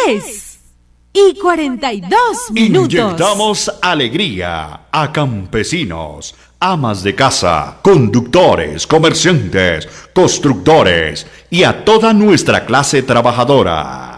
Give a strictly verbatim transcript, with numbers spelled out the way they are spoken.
tres y cuarenta y dos minutos. Inyectamos alegría a campesinos, amas de casa, conductores, comerciantes, constructores y a toda nuestra clase trabajadora.